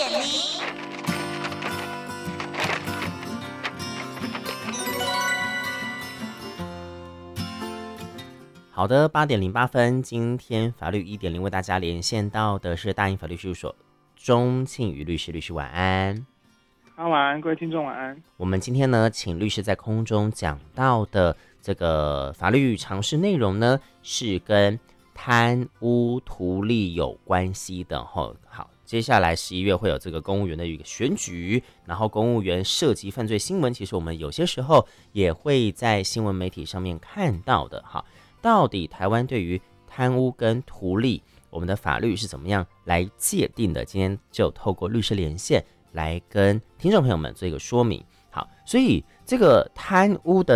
8.0。 好的，8:08，今天法律1.0为大家连线到的是大英法律事务所钟庆瑜律师，律师晚安。 晚安，各位听众晚安。 我们今天呢，请律师在空中讲到的这个法律常识内容呢，是跟贪污图利有关系的。好，接下来11月会有这个公务员的一个选举，然后公务员涉及犯罪新闻，其实我们有些时候也会在新闻媒体上面看到的。好，到底台湾对于贪污跟图利，我们的法律是怎么样来界定的？今天就透过律师连线来跟听众朋友们做一个说明。好，所以这个贪污的